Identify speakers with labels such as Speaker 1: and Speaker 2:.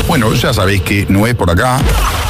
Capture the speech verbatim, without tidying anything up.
Speaker 1: Bueno, ya sabéis que no es por acá.